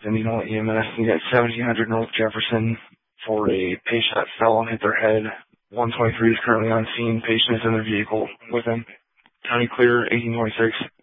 Indianola EMS. We got 1700 North Jefferson for a patient that fell and hit their head. 123 is currently on scene. Patient is in their vehicle with him. County clear, 1826.